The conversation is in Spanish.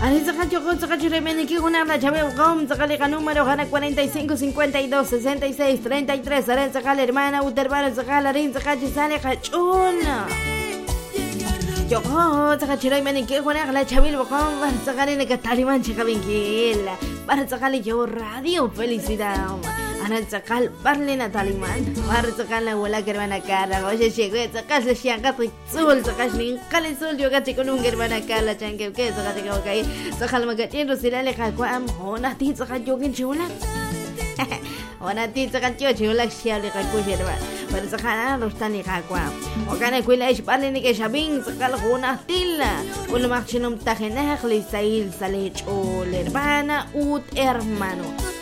Ari Zacacho con Zacacho Remeni que una la chave com Zacalica número Jana 45 52 66 33 Aren Zacal hermana Uterbana Zacal Arin Zacachi Sale Cachuna. Yo Zacacho Remeni que una la chave com Zacaline que Taliman Chicavinquila para Zacali yo radio felicidad. Ana Zacal Barlina Taliman para Zacal la abuela que hermana cara oye llegué Zacal se chianga Zul Zacal ni Calizul yo gachi con un hermana cara chanque que Zacal que ok Zacal magatin Rosila Kakwam Hona ti Zacal yo que chula Hona ti Zacal yo chula Xiao le Kakujerba para Zacal Rostani Kakwam Okana Kuila ish Barlini que Shabin Zacal Hona Tilla Uno machinum Tajenah Lisail Salech o hermana ut hermano